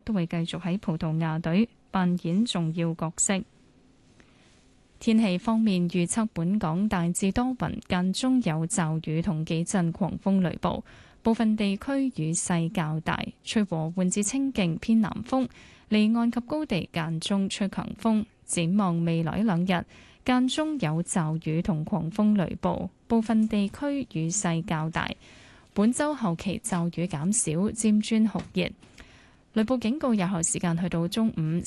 都會繼續喺葡萄牙隊扮演重要角色。天氣方面預測，本港大致多雲，間中有驟雨同幾陣狂風雷暴，部分地區雨勢較大，吹和緩至清勁偏南風，離岸及高地間中吹強風。展望未來兩日，間中有驟雨同狂風雷暴，部分地區雨勢較大。本週後期驟雨減少，漸轉酷熱。雷暴警告有效時間去到中午